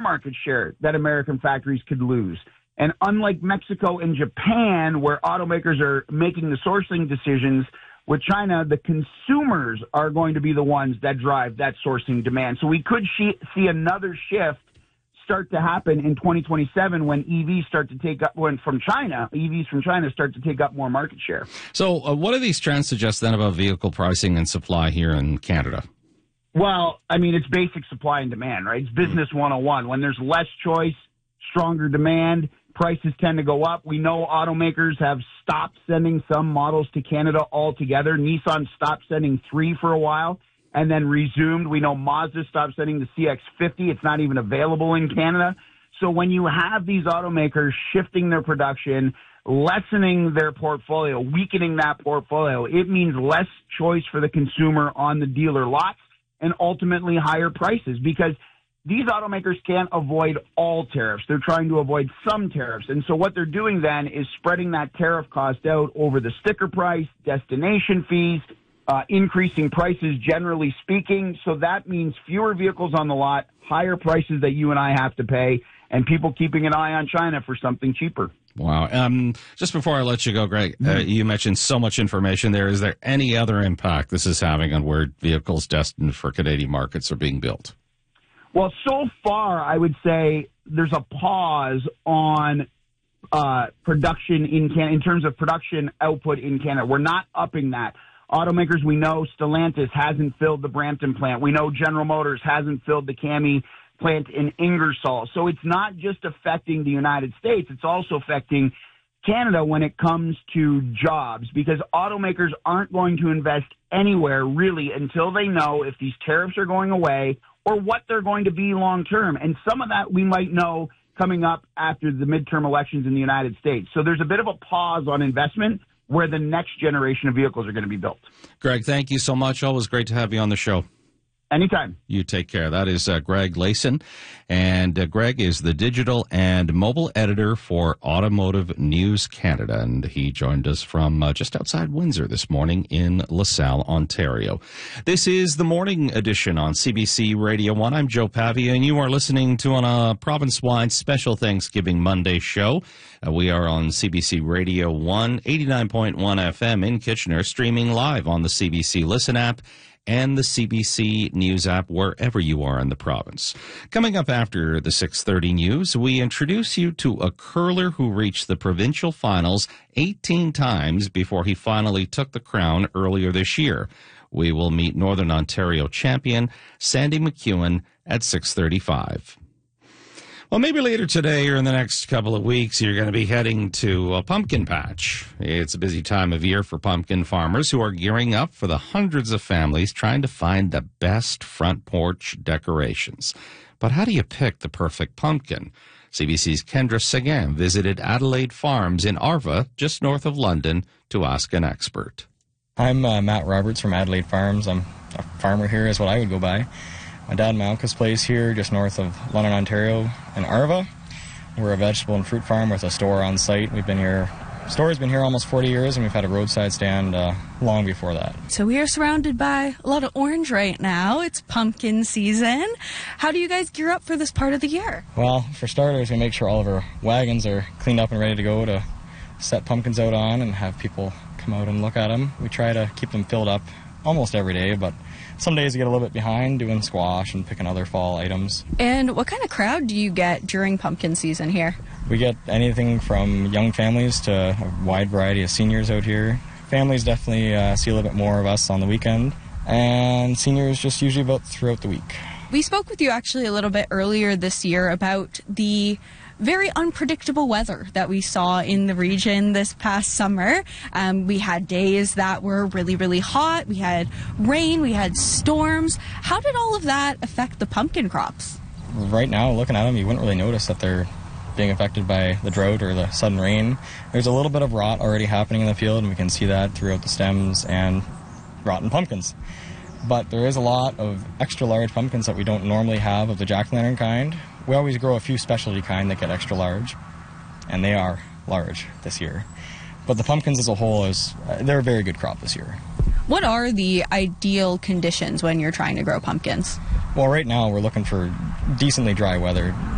market share that American factories could lose. And unlike Mexico and Japan, where automakers are making the sourcing decisions, with China, the consumers are going to be the ones that drive that sourcing demand. So we could see another shift start to happen in 2027 when EVs start to take up, EVs from China start to take up more market share. So what do these trends suggest then about vehicle pricing and supply here in Canada? Well, I mean, it's basic supply and demand, right? It's business 101. When there's less choice, stronger demand, prices tend to go up. We know automakers have stopped sending some models to Canada altogether. Nissan stopped sending 3 for a while and then resumed. We know Mazda stopped sending the CX-50. It's not even available in Canada. So when you have these automakers shifting their production, lessening their portfolio, weakening that portfolio, it means less choice for the consumer on the dealer lots and ultimately higher prices, because these automakers can't avoid all tariffs. They're trying to avoid some tariffs. And so what they're doing then is spreading that tariff cost out over the sticker price, destination fees, increasing prices generally speaking. So that means fewer vehicles on the lot, higher prices that you and I have to pay, and people keeping an eye on China for something cheaper. Wow. Just before I let you go, Greg, you mentioned so much information there. Is there any other impact this is having on where vehicles destined for Canadian markets are being built? Well, so far, I would say there's a pause on production in Canada, in terms of production output in Canada. We're not upping that. Automakers, we know Stellantis hasn't filled the Brampton plant. We know General Motors hasn't filled the CAMI plant in Ingersoll. So it's not just affecting the United States, it's also affecting Canada when it comes to jobs, because automakers aren't going to invest anywhere really until they know if these tariffs are going away or what they're going to be long term. And some of that we might know coming up after the midterm elections in the United States. So there's a bit of a pause on investment where the next generation of vehicles are going to be built. Greg, thank you so much. Always great to have you on the show. Anytime. You take care. That is Greg Layson. And Greg is the digital and mobile editor for Automotive News Canada. And he joined us from just outside Windsor this morning in LaSalle, Ontario. This is the morning edition on CBC Radio 1. I'm Joe Pavia, and you are listening to on a province-wide special Thanksgiving Monday show. We are on CBC Radio 1, 89.1 FM in Kitchener, streaming live on the CBC Listen app and the CBC News app wherever you are in the province. Coming up after the 6:30 news, we introduce you to a curler who reached the provincial finals 18 times before he finally took the crown earlier this year. We will meet Northern Ontario champion Sandy McEwen at 6:35. Well, maybe later today or in the next couple of weeks, you're going to be heading to a pumpkin patch. It's a busy time of year for pumpkin farmers who are gearing up for the hundreds of families trying to find the best front porch decorations. But how do you pick the perfect pumpkin? CBC's Kendra Seguin visited Adelaide Farms in Arva, just north of London, to ask an expert. I'm Matt Roberts from Adelaide Farms. I'm a farmer here is what I would go by. My dad and my uncle's place here, just north of London, Ontario, in Arva. We're a vegetable and fruit farm with a store on site. We've been here, store's been here almost 40 years, and we've had a roadside stand long before that. So we are surrounded by a lot of orange right now. It's pumpkin season. How do you guys gear up for this part of the year? Well, for starters, we make sure all of our wagons are cleaned up and ready to go to set pumpkins out on and have people come out and look at them. We try to keep them filled up almost every day, but some days we get a little bit behind doing squash and picking other fall items. And what kind of crowd do you get during pumpkin season here? We get anything from young families to a wide variety of seniors out here. Families definitely see a little bit more of us on the weekend, and seniors just usually about throughout the week. We spoke with you actually a little bit earlier this year about the very unpredictable weather that we saw in the region this past summer. We had days that were really, really hot. We had rain. We had storms. How did all of that affect the pumpkin crops? Right now, looking at them, you wouldn't really notice that they're being affected by the drought or the sudden rain. There's a little bit of rot already happening in the field, and we can see that throughout the stems and rotten pumpkins. But there is a lot of extra large pumpkins that we don't normally have of the jack-o'-lantern kind. We always grow a few specialty kind that get extra large, and they are large this year. But the pumpkins as a whole, they're a very good crop this year. What are the ideal conditions when you're trying to grow pumpkins? Well, right now we're looking for decently dry weather.